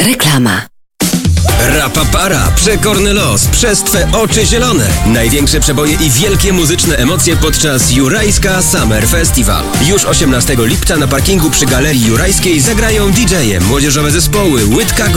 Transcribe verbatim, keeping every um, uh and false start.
Reklama. Rapapara, przekorny los, przez Twe oczy zielone. Największe przeboje i wielkie muzyczne emocje podczas Jurajska Summer Festival. Już osiemnastego lipca na parkingu przy Galerii Jurajskiej zagrają didżeje, młodzieżowe zespoły Łydka